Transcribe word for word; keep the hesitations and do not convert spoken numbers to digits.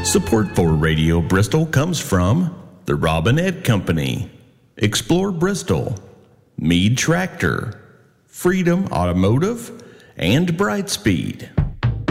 Support for Radio Bristol comes from the Robinette Company, Explore Bristol, Mead Tractor, Freedom Automotive, and Brightspeed.